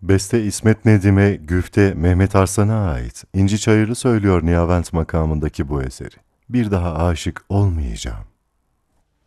Beste İsmet Nedim'e, güfte Mehmet Arslan'a ait. İnci Çayırı söylüyor Niyavent makamındaki bu eseri. Bir daha aşık olmayacağım.